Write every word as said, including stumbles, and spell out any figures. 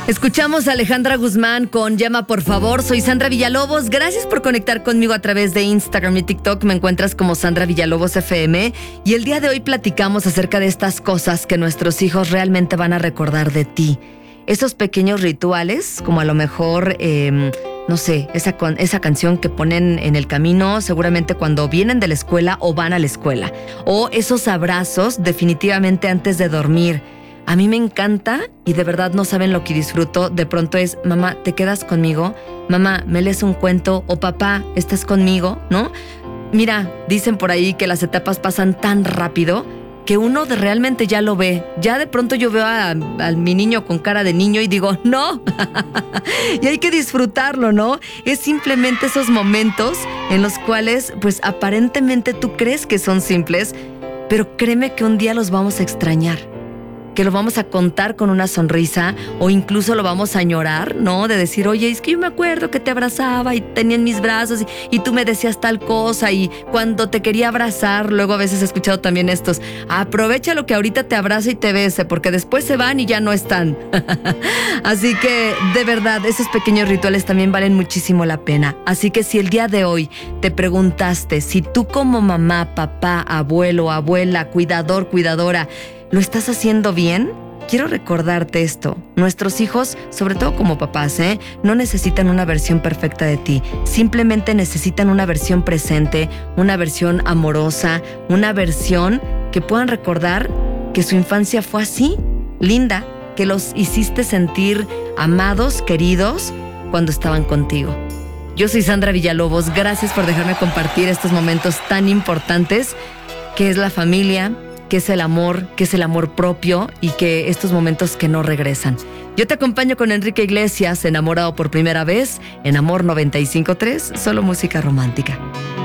Escuchamos a Alejandra Guzmán con Llama por favor. Soy Sandra Villalobos. Gracias por conectar conmigo a través de Instagram y TikTok. Me encuentras como Sandra Villalobos F M. Y el día de hoy platicamos acerca de estas cosas que nuestros hijos realmente van a recordar de ti. Esos pequeños rituales, como a lo mejor, eh, no sé, esa, esa canción que ponen en el camino, seguramente cuando vienen de la escuela o van a la escuela. O esos abrazos definitivamente antes de dormir. A mí me encanta y de verdad no saben lo que disfruto. De pronto es, mamá, ¿te quedas conmigo? Mamá, ¿me lees un cuento? O papá, ¿estás conmigo? ¿No? Mira, dicen por ahí que las etapas pasan tan rápido que uno de realmente ya lo ve. Ya de pronto yo veo a, a mi niño con cara de niño y digo, no. Y hay que disfrutarlo, ¿no? Es simplemente esos momentos en los cuales, pues aparentemente tú crees que son simples, pero créeme que un día los vamos a extrañar. Que lo vamos a contar con una sonrisa o incluso lo vamos a añorar, ¿no? De decir, oye, es que yo me acuerdo que te abrazaba y tenía en mis brazos y, y tú me decías tal cosa y cuando te quería abrazar, luego a veces he escuchado también estos, aprovecha lo que ahorita te abraza y te bese porque después se van y ya no están. Así que, de verdad, esos pequeños rituales también valen muchísimo la pena. Así que si el día de hoy te preguntaste si tú como mamá, papá, abuelo, abuela, cuidador, cuidadora, ¿lo estás haciendo bien? Quiero recordarte esto. Nuestros hijos, sobre todo como papás, ¿eh? no necesitan una versión perfecta de ti. Simplemente necesitan una versión presente, una versión amorosa, una versión que puedan recordar que su infancia fue así, linda, que los hiciste sentir amados, queridos, cuando estaban contigo. Yo soy Sandra Villalobos. Gracias por dejarme compartir estos momentos tan importantes que es la familia, que es el amor, que es el amor propio y que estos momentos que no regresan. Yo te acompaño con Enrique Iglesias, Enamorado por primera vez, en Amor noventa y cinco punto tres, solo música romántica.